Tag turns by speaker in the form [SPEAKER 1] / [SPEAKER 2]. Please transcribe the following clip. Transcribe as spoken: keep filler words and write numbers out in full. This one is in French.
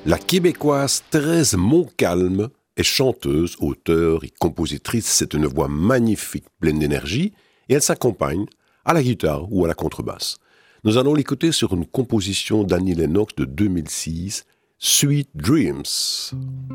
[SPEAKER 1] La québécoise Thérèse Montcalm est chanteuse, auteure et compositrice. C'est une voix magnifique, pleine d'énergie, et elle s'accompagne à la guitare ou à la contrebasse. Nous allons l'écouter sur une composition d'Annie Lennox de deux mille six, Sweet Dreams.